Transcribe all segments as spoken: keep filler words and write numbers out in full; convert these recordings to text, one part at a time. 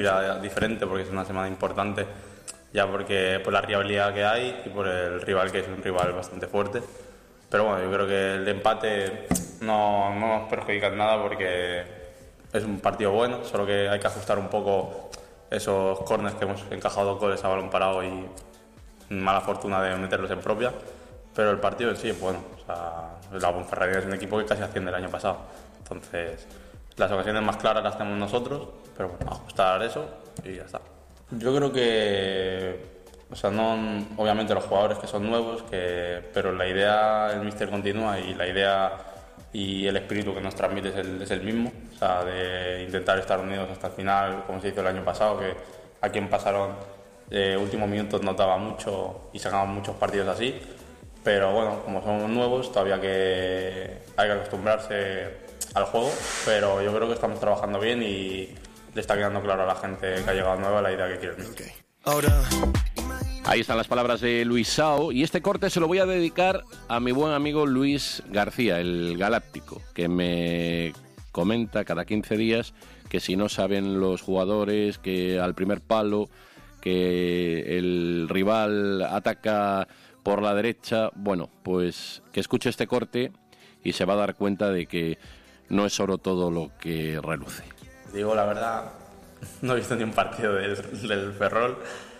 Era diferente porque es una semana importante, ya porque por la rivalidad que hay y por el rival, que es un rival bastante fuerte. Pero bueno, yo creo que el empate no, no nos perjudica en nada porque es un partido bueno, solo que hay que ajustar un poco esos corners que hemos encajado goles a balón parado y mala fortuna de meterlos en propia. Pero el partido en sí es bueno. O sea, la Ponferradina es un equipo que casi asciende el año pasado. Entonces, las ocasiones más claras las tenemos nosotros, pero bueno, ajustar eso y ya está. Yo creo que, o sea, no, obviamente los jugadores que son nuevos, que, pero la idea, el míster continúa y la idea y el espíritu que nos transmite es el, es el mismo, o sea, de intentar estar unidos hasta el final, como se hizo el año pasado, que a quien pasaron eh, últimos minutos notaba mucho y sacaban muchos partidos así, pero bueno, como somos nuevos, todavía que hay que acostumbrarse al juego, pero yo creo que estamos trabajando bien y le está quedando claro a la gente que ha llegado nueva la idea que quiere el míster. Okay. Ahora... Ahí están las palabras de Luisao, y este corte se lo voy a dedicar a mi buen amigo Luis García, el Galáctico, que me comenta cada quince días que si no saben los jugadores, que al primer palo, que el rival ataca por la derecha, bueno, pues que escuche este corte y se va a dar cuenta de que no es oro todo lo que reluce. Digo la verdad, no he visto ni un partido del, del Ferrol.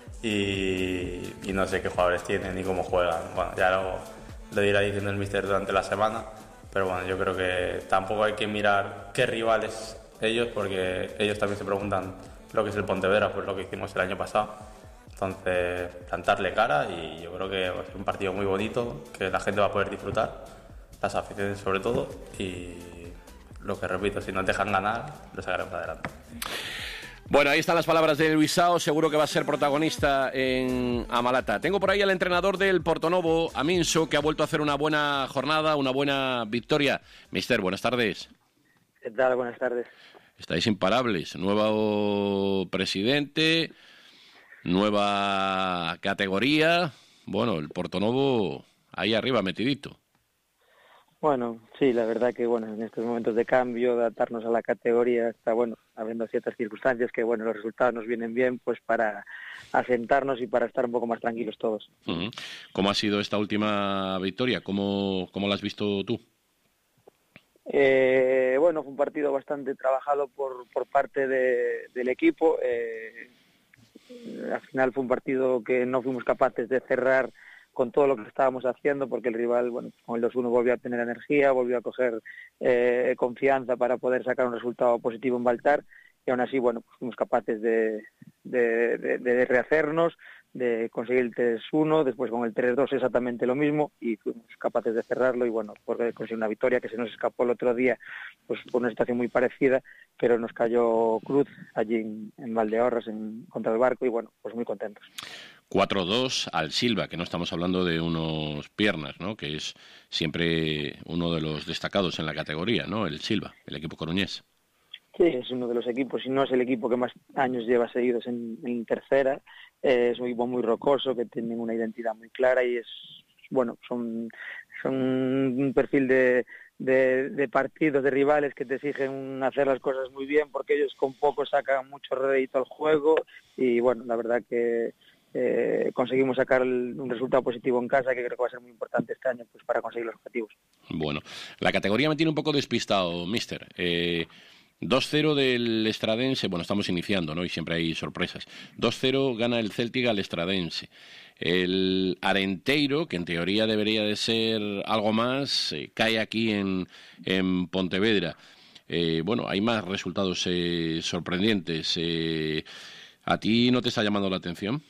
Y, y no sé qué jugadores tienen ni cómo juegan. Bueno, ya lo, lo dirá diciendo el míster durante la semana, pero bueno, yo creo que tampoco hay que mirar qué rivales ellos, porque ellos también se preguntan lo que es el Pontevedra, pues lo que hicimos el año pasado. Entonces, plantarle cara y yo creo que va a ser un partido muy bonito, que la gente va a poder disfrutar, las aficiones sobre todo, y lo que repito, si nos dejan ganar, lo sacaremos adelante. Bueno, ahí están las palabras de Luisao, seguro que va a ser protagonista en Amalata. Tengo por ahí al entrenador del Portonovo, Aminso, que ha vuelto a hacer una buena jornada, una buena victoria. Mister, buenas tardes. ¿Qué tal? Buenas tardes. Estáis imparables. Nuevo presidente, nueva categoría. Bueno, el Portonovo ahí arriba metidito. Bueno, sí, la verdad que bueno, en estos momentos de cambio, de adaptarnos a la categoría, está bueno, habiendo ciertas circunstancias que bueno, los resultados nos vienen bien, pues para asentarnos y para estar un poco más tranquilos todos. Uh-huh. ¿Cómo ha sido esta última victoria? ¿Cómo, cómo la has visto tú? Eh, bueno, fue un partido bastante trabajado por, por parte de, del equipo. Eh, al final fue un partido que no fuimos capaces de cerrar con todo lo que estábamos haciendo, porque el rival, bueno, con el dos uno volvió a tener energía, volvió a coger eh, confianza para poder sacar un resultado positivo en Baltar, y aún así, bueno, pues fuimos capaces de, de, de, de rehacernos, de conseguir el tres uno, después con el tres dos exactamente lo mismo, y fuimos capaces de cerrarlo, y bueno, porque conseguir una victoria que se nos escapó el otro día, pues por una situación muy parecida, pero nos cayó Cruz allí en, en Valdeorras, en, contra el Barco, y bueno, pues muy contentos. cuatro dos al Silva, que no estamos hablando de unos piernas, ¿no? Que es siempre uno de los destacados en la categoría, ¿no? El Silva, el equipo coruñés. Sí, es uno de los equipos, si no es el equipo que más años lleva seguidos en, en tercera. Eh, es un equipo muy rocoso, que tiene una identidad muy clara y es, bueno, son, son un perfil de, de, de partidos, de rivales que te exigen hacer las cosas muy bien, porque ellos con poco sacan mucho rédito al juego y bueno, la verdad que Eh, conseguimos sacar el, un resultado positivo en casa, que creo que va a ser muy importante este año pues para conseguir los objetivos. Bueno, la categoría me tiene un poco despistado, mister. Eh, dos cero del Estradense, bueno, estamos iniciando, ¿no? Y siempre hay sorpresas. dos cero gana el Celtic al Estradense. El Arenteiro, que en teoría debería de ser algo más, eh, cae aquí en, en Pontevedra. Eh, bueno, hay más resultados eh, sorprendentes. Eh, ¿A ti no te está llamando la atención?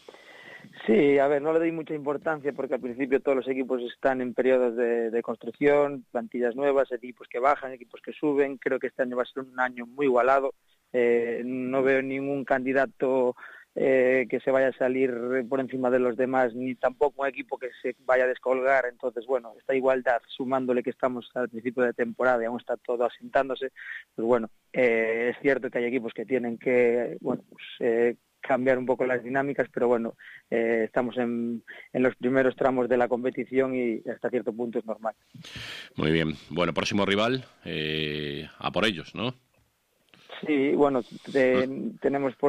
Sí, a ver, no le doy mucha importancia porque al principio todos los equipos están en periodos de, de construcción, plantillas nuevas, equipos que bajan, equipos que suben. Creo que este año va a ser un año muy igualado. Eh, no veo ningún candidato eh, que se vaya a salir por encima de los demás, ni tampoco un equipo que se vaya a descolgar. Entonces, bueno, esta igualdad, sumándole que estamos al principio de temporada y aún está todo asentándose, pues bueno, eh, es cierto que hay equipos que tienen que, bueno, pues eh, cambiar un poco las dinámicas, pero bueno, eh, estamos en, en los primeros tramos de la competición y hasta cierto punto es normal. Muy bien. Bueno, próximo rival, eh, a por ellos, ¿no? Sí, bueno, te- tenemos por